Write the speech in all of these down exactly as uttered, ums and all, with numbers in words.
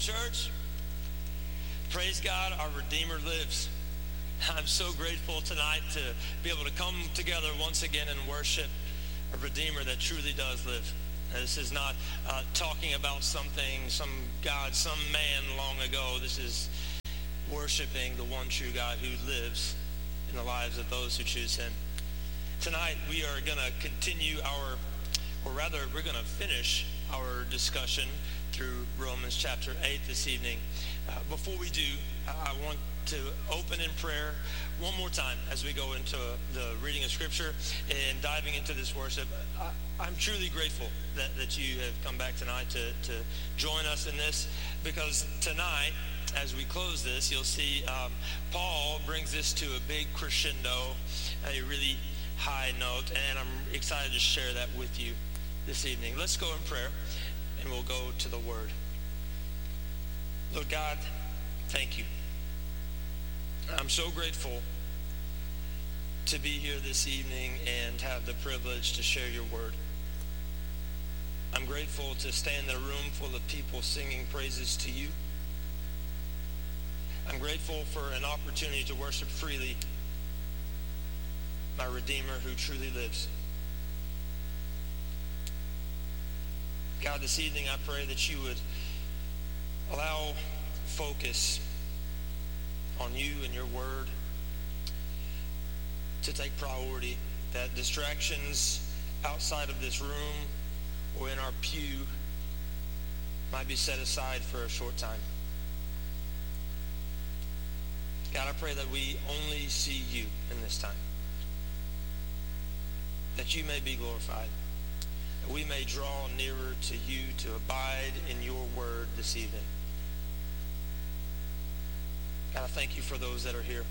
church. Praise God, our Redeemer lives. I'm so grateful tonight to be able to come together once again and worship a Redeemer that truly does live. This is not uh, talking about something, some God, some man long ago. This is worshiping the one true God who lives in the lives of those who choose him. Tonight we are going to continue our, or rather we're going to finish our discussion through Romans chapter eight this evening. Uh, before we do, I want to open in prayer one more time as we go into the reading of Scripture and diving into this worship. I, I'm truly grateful that, that you have come back tonight to, to join us in this, because tonight, as we close this, you'll see um, Paul brings this to a big crescendo, a really high note, and I'm excited to share that with you this evening. Let's go in prayer, and we'll go to the Word. Lord God, thank you. I'm so grateful to be here this evening and have the privilege to share your word. I'm grateful to stand in a room full of people singing praises to you. I'm grateful for an opportunity to worship freely my Redeemer who truly lives. God, this evening I pray that you would allow focus on you and your word to take priority, that distractions outside of this room or in our pew might be set aside for a short time. God, I pray that we only see you in this time, that you may be glorified, that we may draw nearer to you to abide in your word this evening. God, I thank you for those that are here.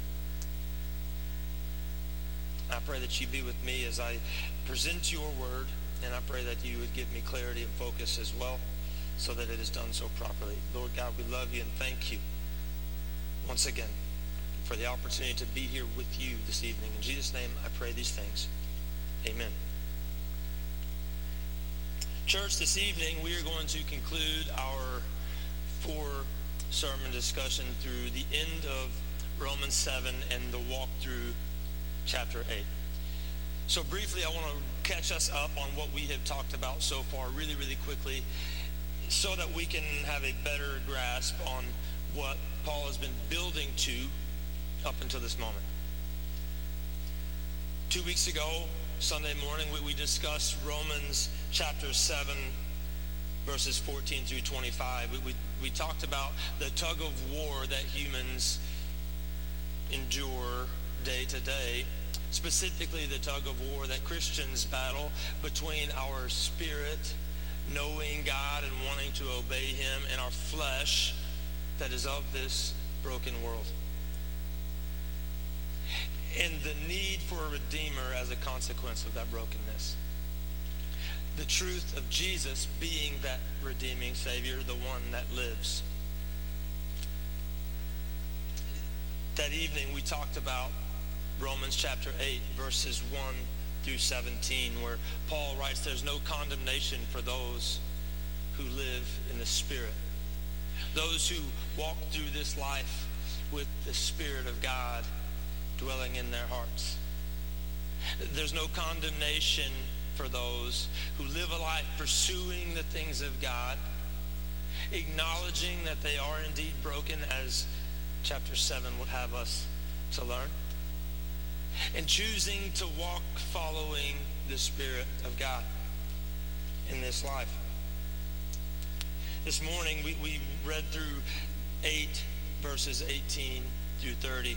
I pray that you be with me as I present your word, and I pray that you would give me clarity and focus as well, so that it is done so properly. Lord God, we love you and thank you once again for the opportunity to be here with you this evening. In Jesus' name, I pray these things. Amen. Church, this evening we are going to conclude our four sermon discussion through the end of Romans seven and the walk through chapter eight. So briefly, I want to catch us up on what we have talked about so far really, really quickly, so that we can have a better grasp on what Paul has been building to up until this moment. Two weeks ago, Sunday morning, we, we discussed Romans chapter seven, verses fourteen through twenty-five. We, we, we talked about the tug of war that humans endure day to day, specifically the tug of war that Christians battle between our spirit, knowing God and wanting to obey him, and our flesh that is of this broken world. And the need for a Redeemer as a consequence of that brokenness. The truth of Jesus being that redeeming Savior, the one that lives. That evening we talked about Romans chapter eight, verses one through seventeen, where Paul writes, there's no condemnation for those who live in the Spirit. Those who walk through this life with the Spirit of God dwelling in their hearts. There's no condemnation for those who live a life pursuing the things of God, acknowledging that they are indeed broken, as chapter seven would have us to learn, and choosing to walk following the Spirit of God in this life. This morning we, we read through eight, verses eighteen through thirty.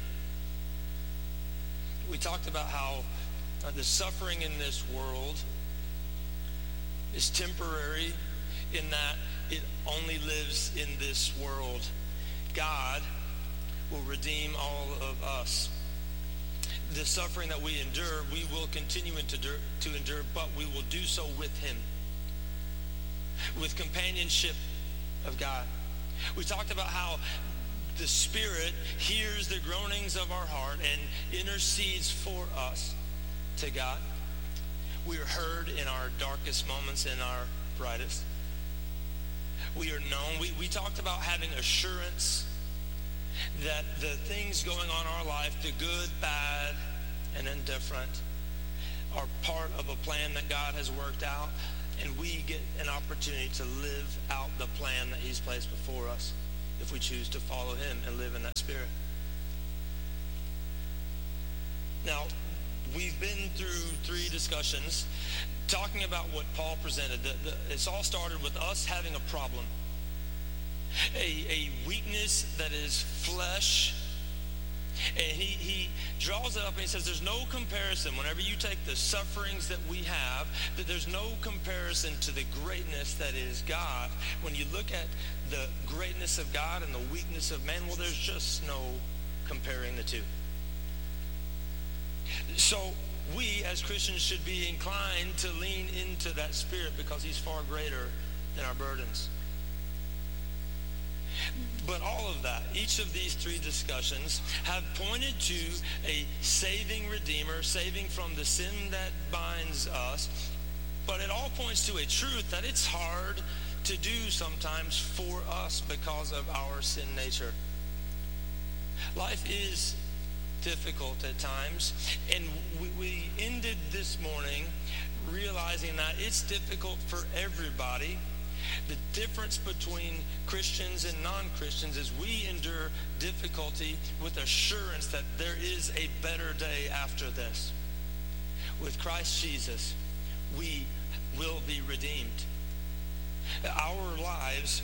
We talked about how uh, the suffering in this world is temporary, in that it only lives in this world. God will redeem all of us. The suffering that we endure, we will continue to endure, to endure, but we will do so with him, with companionship of God. We talked about how the Spirit hears the groanings of our heart and intercedes for us to God. We are heard in our darkest moments and our brightest. We are known. We, we talked about having assurance that the things going on in our life, the good, bad, and indifferent, are part of a plan that God has worked out, and we get an opportunity to live out the plan that he's placed before us if we choose to follow him and live in that spirit. Now, we've been through three discussions talking about what Paul presented. The, the, it's all started with us having a problem. A, a weakness that is flesh. And he, he draws it up and he says there's no comparison. Whenever you take the sufferings that we have, that there's no comparison to the greatness that is God. When you look at the greatness of God and the weakness of man, well, there's just no comparing the two. So we as Christians should be inclined to lean into that spirit because he's far greater than our burdens. But all of that, each of these three discussions have pointed to a saving Redeemer, saving from the sin that binds us. But it all points to a truth that it's hard to do sometimes for us because of our sin nature. Life is difficult at times, and we, we ended this morning realizing that it's difficult for everybody. The difference between Christians and non-Christians is we endure difficulty with assurance that there is a better day after this. With Christ Jesus, we will be redeemed. Our lives,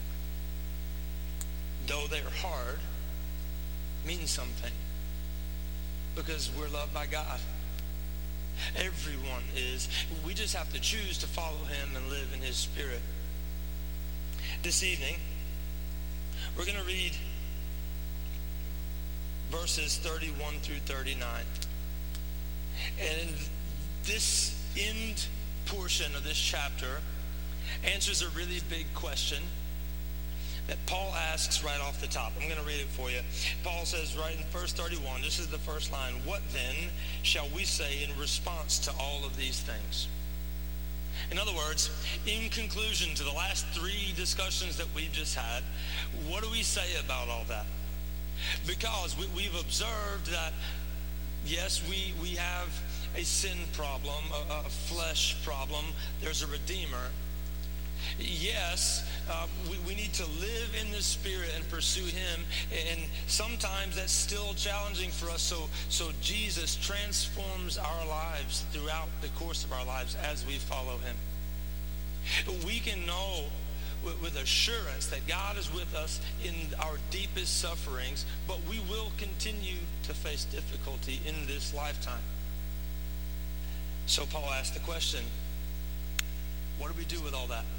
though they're hard, mean something because we're loved by God. Everyone is. We just have to choose to follow him and live in his spirit. This evening, we're going to read verses thirty-one through thirty-nine. And this end portion of this chapter answers a really big question that Paul asks right off the top. I'm going to read it for you. Paul says right in verse thirty-one, this is the first line, "What then shall we say in response to all of these things?" In other words, in conclusion to the last three discussions that we've just had, what do we say about all that? Because we, we've observed that, yes, we, we have a sin problem, a, a flesh problem. There's a Redeemer. Yes, uh, we, we need to live in the Spirit and pursue him, and sometimes that's still challenging for us. So, so Jesus transforms our lives throughout the course of our lives as we follow him. We can know with, with assurance that God is with us in our deepest sufferings, but we will continue to face difficulty in this lifetime. So Paul asked the question, what do we do with all that?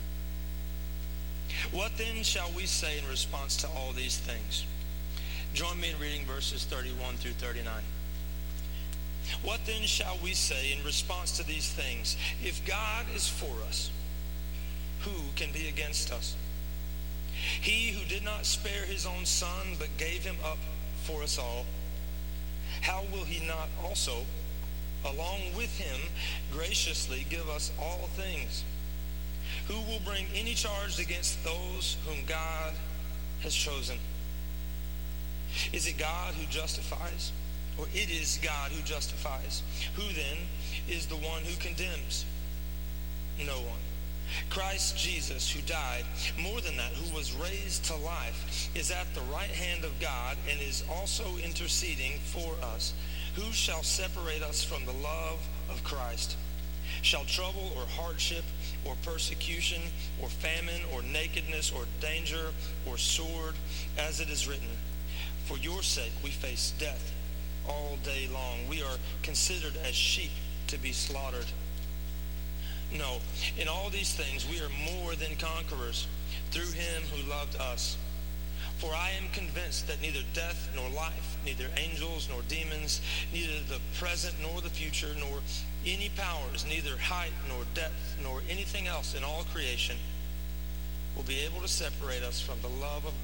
What then shall we say in response to all these things? Join me in reading verses thirty-one through thirty-nine. What then shall we say in response to these things? If God is for us, who can be against us? He who did not spare his own son, but gave him up for us all, how will he not also, along with him, graciously give us all things? Who will bring any charge against those whom God has chosen? Is it God who justifies? Or it is God who justifies. Who then is the one who condemns? No one. Christ Jesus, who died, more than that, who was raised to life, is at the right hand of God and is also interceding for us. Who shall separate us from the love of Christ? Shall trouble or hardship or persecution or famine or nakedness or danger or sword, as it is written, for your sake we face death all day long. We are considered as sheep to be slaughtered. No, in all these things we are more than conquerors through him who loved us. For I am convinced that neither death nor life, neither angels nor demons, neither the present nor the future, nor any powers, neither height nor depth, nor anything else in all creation will be able to separate us from the love of